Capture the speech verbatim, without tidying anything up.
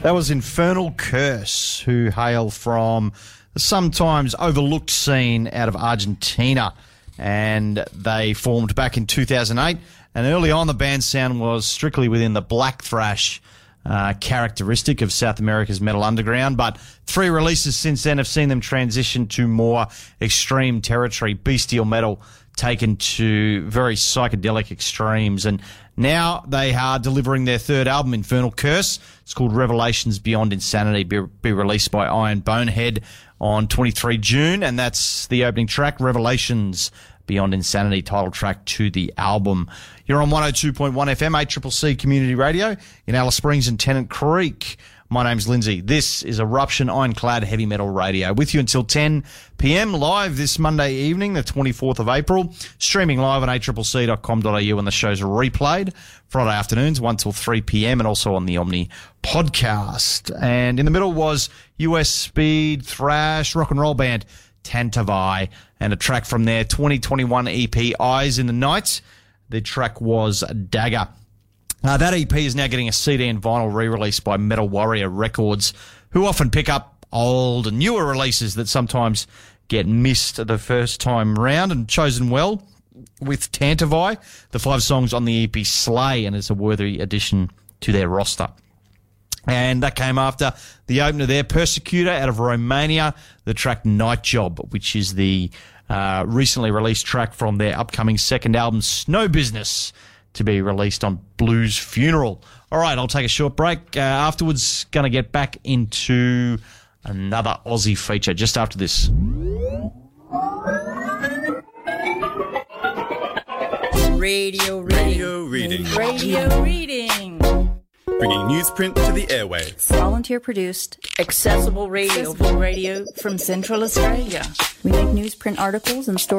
That was Infernal Curse, who hail from the sometimes overlooked scene out of Argentina. And they formed back in two thousand eight. And early on, the band's sound was strictly within the black thrash uh, characteristic of South America's metal underground. But three releases since then have seen them transition to more extreme territory, bestial metal taken to very psychedelic extremes. And now they are delivering their third album, Infernal Curse. It's called Revelations Beyond Insanity, be, be released by Iron Bonehead on twenty-third of June. And that's the opening track, Revelations Beyond Insanity, title track to the album. You're on one oh two point one F M, A C C C Community Radio in Alice Springs and Tennant Creek. My name's Lindsay. This is Eruption Ironclad Heavy Metal Radio. With you until ten p.m. live this Monday evening, the twenty-fourth of April. Streaming live on a c c c dot com dot a u, and the show's replayed Friday afternoons, one till three p.m. and also on the Omni podcast. And in the middle was U S speed thrash rock and roll band Tantavai, and a track from their twenty twenty-one E P Eyes in the Night. The track was Dagger. Uh, that E P is now getting a C D and vinyl re-release by Metal Warrior Records, who often pick up old and newer releases that sometimes get missed the first time round, and chosen well with Tantavai. The five songs on the E P slay, and it's a worthy addition to their roster. And that came after the opener there, Persecutor out of Romania, the track Night Job, which is the uh, recently released track from their upcoming second album, Snow Business, to be released on Blues Funeral. All right, I'll take a short break. Uh, afterwards, going to get back into another Aussie feature just after this. Radio reading. Radio reading. Radio reading. Bringing newsprint to the airwaves. Volunteer produced. Accessible radio. Accessible radio from Central Australia. We make newsprint articles and stories